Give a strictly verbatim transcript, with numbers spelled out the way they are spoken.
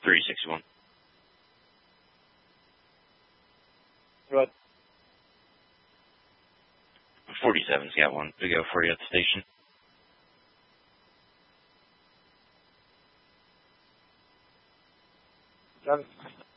three sixty-one. What? forty-seven's got one to go for you at the station. Got it.